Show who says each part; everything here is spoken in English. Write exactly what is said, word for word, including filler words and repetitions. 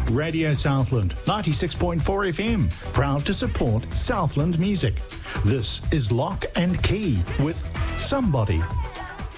Speaker 1: Radio Southland, ninety-six point four F M, proud to support Southland music. This is Lock and Key with Somebody.